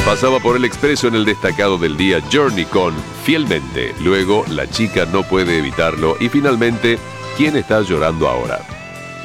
Pasaba por el expreso en el destacado del día Journey con Fielmente. Luego, La chica no puede evitarlo. Y finalmente, ¿Quién está llorando ahora?